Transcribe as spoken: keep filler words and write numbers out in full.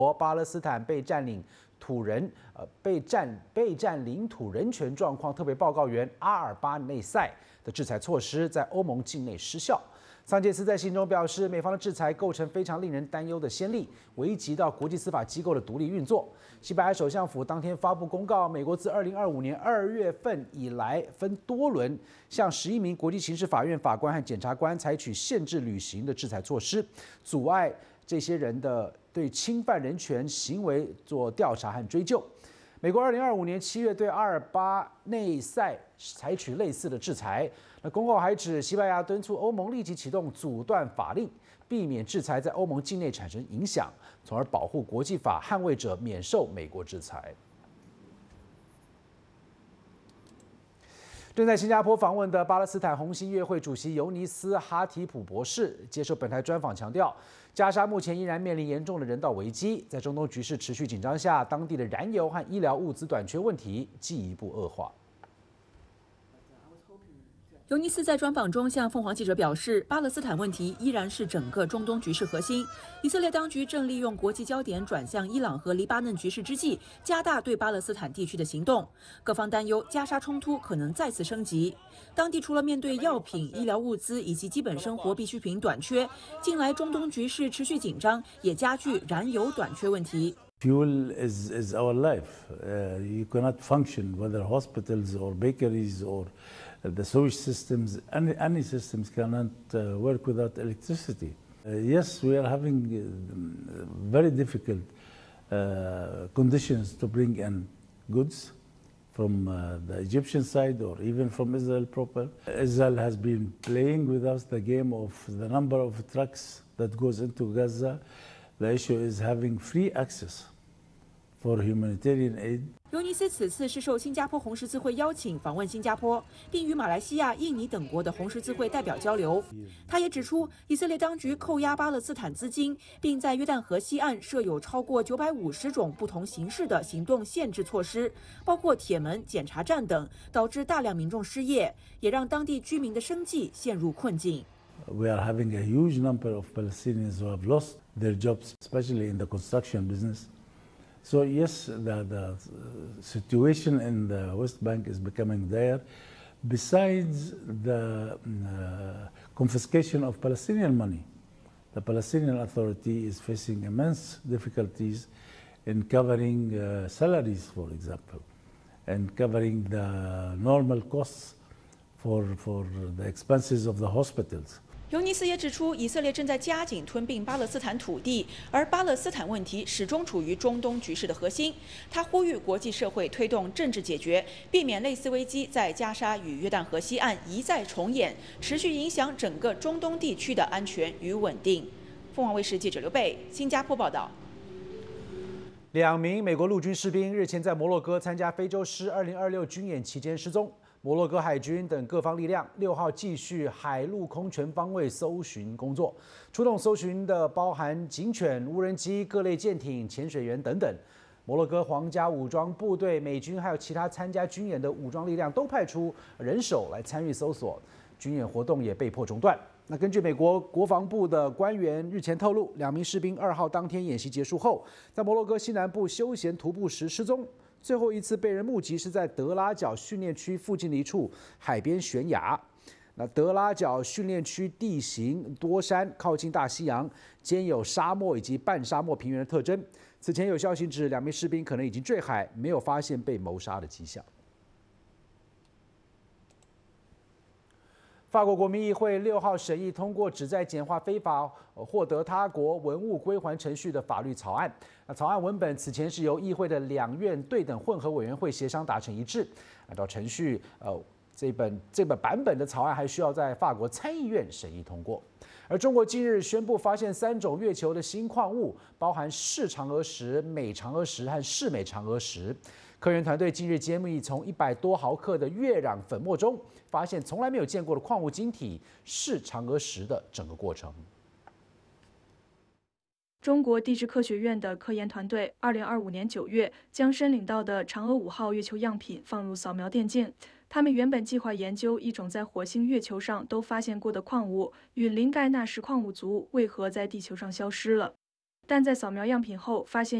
巴勒斯坦被占领土人呃被占被占领土人权状况特别报告员阿尔巴内塞的制裁措施在欧盟境内失效。桑切斯在信中表示，美方的制裁构成非常令人担忧的先例，危及到国际司法机构的独立运作。西班牙首相府当天发布公告，美国自二零二五年二月份以来，分多轮向十一名国际刑事法院法官和检察官采取限制履行的制裁措施，阻碍这些人的对侵犯人权行为做调查和追究。美国二零二五年七月对阿尔巴内塞采取类似的制裁。那公告还指，西班牙敦促欧盟立即启动阻断法令，避免制裁在欧盟境内产生影响，从而保护国际法捍卫者免受美国制裁。正在新加坡访问的巴勒斯坦红新月会主席尤尼斯·哈提普博士接受本台专访强调，加沙目前依然面临严重的人道危机，在中东局势持续紧张下，当地的燃油和医疗物资短缺问题进一步恶化。 尤尼斯在专访中向凤凰记者表示，巴勒斯坦问题依然是整个中东局势核心。以色列当局正利用国际焦点转向伊朗和黎巴嫩局势之际，加大对巴勒斯坦地区的行动。各方担忧加沙冲突可能再次升级。当地除了面对药品、医疗物资以及基本生活必需品短缺，近来中东局势持续紧张，也加剧燃油短缺问题。 Fuel is, is our life. Uh, you cannot function, whether hospitals or bakeries or the sewage systems, any, any systems cannot uh, work without electricity. Uh, yes, we are having uh, very difficult uh, conditions to bring in goods from uh, the Egyptian side or even from Israel proper. Israel has been playing with us the game of the number of trucks that goes into Gaza. The issue is having free access for humanitarian aid. 尤尼斯此次是受新加坡红十字会邀请访问新加坡，并与马来西亚、印尼等国的红十字会代表交流。他也指出，以色列当局扣押巴勒斯坦资金，并在约旦河西岸设有超过九百五十种不同形式的行动限制措施，包括铁门、检查站等，导致大量民众失业，也让当地居民的生计陷入困境。 We are having a huge number of Palestinians who have lost their jobs, especially in the construction business. So yes, the, the situation in the West Bank is becoming dire. Besides the uh, confiscation of Palestinian money, the Palestinian Authority is facing immense difficulties in covering uh, salaries, for example, and covering the normal costs for, for the expenses of the hospitals. 尤尼斯也指出，以色列正在加紧吞并巴勒斯坦土地，而巴勒斯坦问题始终处于中东局势的核心。他呼吁国际社会推动政治解决，避免类似危机在加沙与约旦河西岸一再重演，持续影响整个中东地区的安全与稳定。凤凰卫视记者刘贝，新加坡报道。 两名美国陆军士兵日前在摩洛哥参加非洲狮二零二六军演期间失踪。 摩洛哥海军等各方力量六号继续海陆空全方位搜寻工作，出动搜寻的包含警犬、无人机、各类舰艇、潜水员等等。摩洛哥皇家武装部队、美军还有其他参加军演的武装力量都派出人手来参与搜索，军演活动也被迫中断。那根据美国国防部的官员日前透露，两名士兵二号当天演习结束后，在摩洛哥西南部休闲徒步时失踪。 最后一次被人目击是在德拉角训练区附近的一处海边悬崖。那德拉角训练区地形多山，靠近大西洋，兼有沙漠以及半沙漠平原的特征。此前有消息指，两名士兵可能已经坠海，没有发现被谋杀的迹象。 法国国民议会六号审议通过旨在简化非法获得他国文物归还程序的法律草案。那草案文本此前是由议会的两院对等混合委员会协商达成一致。按照程序，呃，这本这本版本的草案还需要在法国参议院审议通过。而中国近日宣布发现三种月球的新矿物，包含视嫦娥石、镁嫦娥石和视镁嫦娥石。 科研团队近日揭秘，从一百多毫克的月壤粉末中发现从来没有见过的矿物晶体视嫦娥石的整个过程。 中国地质科学院的科研团队，二零二五年九月将申领到的嫦娥五号月球样品放入扫描电镜。他们原本计划研究一种在火星、月球上都发现过的矿物——陨磷钙钠石矿物族为何在地球上消失了。 但在扫描样品后发现。